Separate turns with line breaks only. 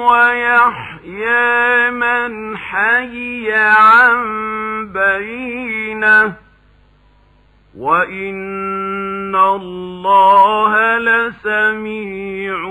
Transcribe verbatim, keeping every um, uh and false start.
ويحيى من حي عن بينه وإن الله لسميع